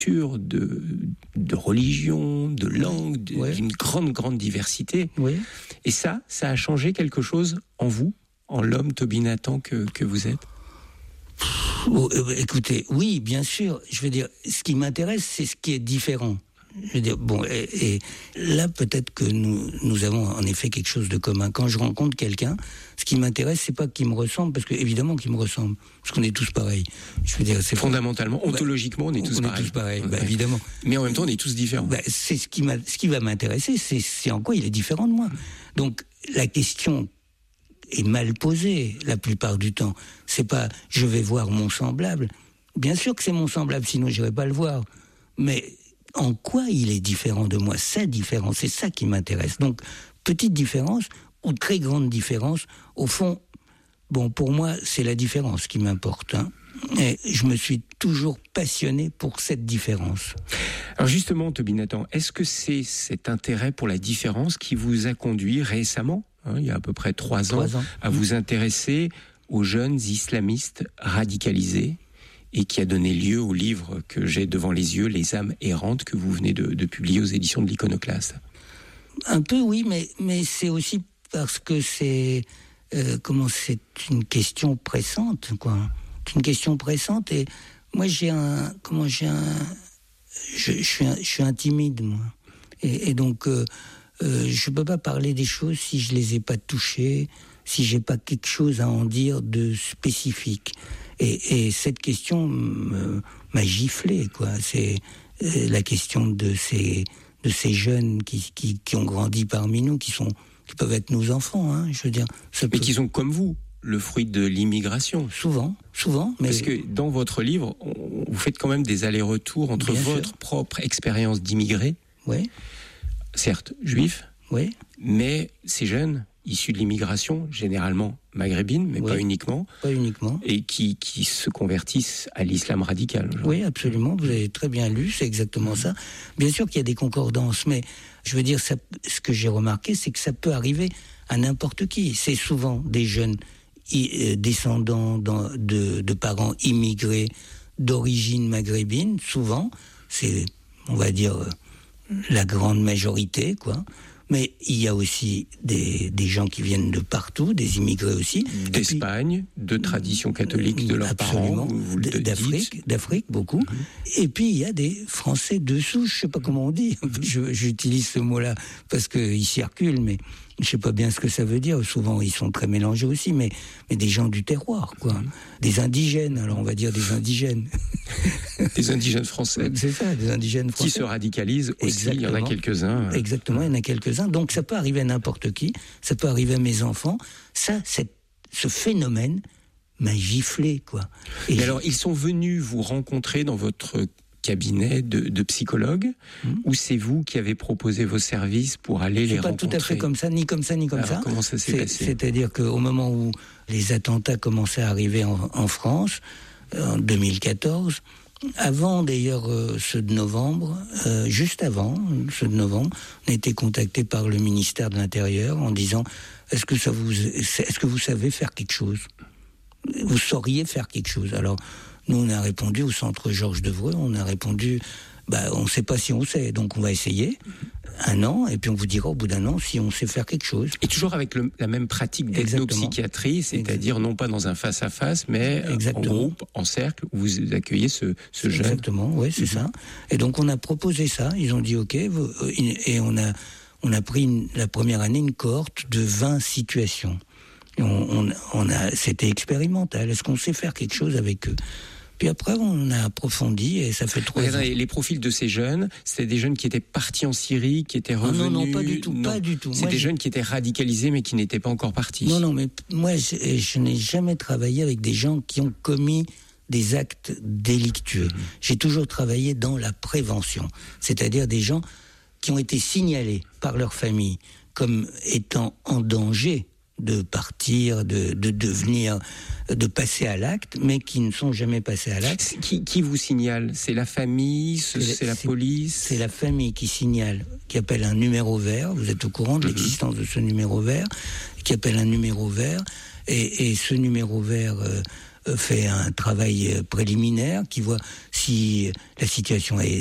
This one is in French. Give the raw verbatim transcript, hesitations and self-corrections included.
de, de religion, de langue, de, ouais. d'une grande, grande diversité. Oui. Et ça, ça a changé quelque chose en vous, en l'homme Toby Nathan que, que vous êtes? Oh, euh, écoutez, oui, bien sûr. Je veux dire, ce qui m'intéresse, c'est ce qui est différent. Je veux dire, bon, et, et là, peut-être que nous, nous avons en effet quelque chose de commun. Quand je rencontre quelqu'un, ce qui m'intéresse, c'est pas qu'il me ressemble, parce que évidemment qu'il me ressemble, parce qu'on est tous pareils. Je veux dire, c'est fondamentalement, pas... ontologiquement, on est tous on pareils. On est tous pareils, ouais. bah, évidemment. Mais en même temps, on est tous différents. Bah, c'est ce qui m'a, ce qui va m'intéresser, c'est, c'est en quoi il est différent de moi. Donc, la question est mal posée la plupart du temps. C'est pas, je vais voir mon semblable. Bien sûr que c'est mon semblable, sinon j'irai pas le voir. Mais en quoi il est différent de moi? Sa différence, c'est ça qui m'intéresse. Donc, petite différence ou très grande différence, au fond, bon, pour moi, c'est la différence qui m'importe. Hein. Et je me suis toujours passionné pour cette différence. Alors justement, Toby Nathan, est-ce que c'est cet intérêt pour la différence qui vous a conduit récemment, hein, il y a à peu près trois, trois ans, ans, à vous intéresser aux jeunes islamistes radicalisés, et qui a donné lieu au livre que j'ai devant les yeux, Les âmes errantes, que vous venez de, de publier aux éditions de l'Iconoclaste? Un peu, oui, mais, mais c'est aussi parce que c'est, euh, comment, c'est une question pressante, quoi. C'est une question pressante, et moi j'ai un, comment, j'ai un, je, je suis un, je suis un timide, moi. Et, et donc, euh, euh, je peux pas parler des choses si je les ai pas touchées, si j'ai pas quelque chose à en dire de spécifique. Et, et cette question me, m'a giflé, quoi. C'est euh, la question de ces, de ces jeunes qui, qui, qui ont grandi parmi nous, qui sont, qui peuvent être nos enfants, hein, je veux dire. Mais peut... qui sont comme vous, le fruit de l'immigration. Souvent, souvent. Mais... Parce que dans votre livre, on, vous faites quand même des allers-retours entre Bien votre sûr. propre expérience d'immigré, oui. certes juif, oui. mais ces jeunes issus de l'immigration, généralement maghrébine, mais oui, pas uniquement. Pas uniquement. Et qui, qui se convertissent à l'islam radical. Genre. Oui, absolument. Vous avez très bien lu, c'est exactement mmh. ça. Bien sûr qu'il y a des concordances, mais je veux dire, ça, ce que j'ai remarqué, c'est que ça peut arriver à n'importe qui. C'est souvent des jeunes i, euh, descendants de, de parents immigrés d'origine maghrébine. Souvent, c'est, on va dire, la grande majorité, quoi. Mais il y a aussi des, des gens qui viennent de partout, des immigrés aussi. D'Espagne, puis, de tradition catholique de leurs parents, vous, vous le d'Afrique, dites. d'Afrique, beaucoup. Mm-hmm. Et puis il y a des Français de souche, je sais pas comment on dit. Je, j'utilise ce mot-là parce qu'il circule, mais je sais pas bien ce que ça veut dire. Souvent ils sont très mélangés aussi, mais, mais des gens du terroir, quoi. Mm-hmm. Des indigènes, alors on va dire des indigènes. Des indigènes français. C'est ça, des indigènes français. Qui se radicalisent aussi, Exactement. Il y en a quelques-uns. Exactement, il y en a quelques-uns. Donc ça peut arriver à n'importe qui, ça peut arriver à mes enfants. Ça, c'est, ce phénomène m'a giflé, quoi. Et Mais alors, ils sont venus vous rencontrer dans votre cabinet de, de psychologue, mmh. ou c'est vous qui avez proposé vos services pour aller les rencontrer? C'est pas tout à fait comme ça, ni comme ça, ni comme alors, ça. Comment ça s'est c'est, passé? C'est-à-dire qu'au moment où les attentats commençaient à arriver en, en France, en deux mille quatorze, avant d'ailleurs euh, ceux de novembre, euh, juste avant ceux de novembre, on a été contacté par le ministère de l'Intérieur en disant est-ce que ça vous, est-ce que vous savez faire quelque chose? Vous sauriez faire quelque chose? Alors nous on a répondu au centre Georges Devreux, on a répondu bah on ne sait pas si on sait, donc on va essayer un an et puis on vous dira au bout d'un an si on sait faire quelque chose. Et toujours avec le, la même pratique d'ethnopsychiatrie, c'est-à-dire non pas dans un face-à-face, mais Exactement. en groupe, en cercle, où vous accueillez ce, ce jeune. Exactement, oui, c'est mm-hmm. ça. Et donc on a proposé ça, ils ont dit ok, vous, et on a, on a pris une, la première année une cohorte de vingt situations. Et on, on, on a, c'était expérimental, est-ce qu'on sait faire quelque chose avec eux? Puis après, on a approfondi et ça fait trois ans. Les profils de ces jeunes, c'était des jeunes qui étaient partis en Syrie, qui étaient revenus. Ah non, non, pas du tout, non. pas du tout. C'est des je... jeunes qui étaient radicalisés, mais qui n'étaient pas encore partis. Non, non, mais moi, je, je n'ai jamais travaillé avec des gens qui ont commis des actes délictueux. Mmh. J'ai toujours travaillé dans la prévention, c'est-à-dire des gens qui ont été signalés par leur famille comme étant en danger de partir, de, de devenir, de passer à l'acte, mais qui ne sont jamais passés à l'acte. Qui, qui vous signale? C'est la famille? C'est, c'est la c'est, police? C'est la famille qui signale, qui appelle un numéro vert. Vous êtes au courant de l'existence de ce numéro vert, qui appelle un numéro vert. Et, et ce numéro vert, euh, fait un travail préliminaire, qui voit si la situation est